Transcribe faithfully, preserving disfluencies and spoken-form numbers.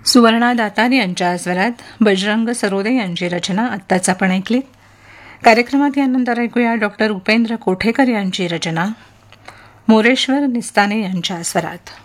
सुवर्णा दातार यांच्या स्वरात बजरंग सरोदे यांची रचना आत्ताच आपण ऐकली. कार्यक्रमात यानंतर ऐकूया डॉक्टर उपेंद्र कोठेकर यांची रचना मोरेश्वर निस्ताने यांच्या स्वरात.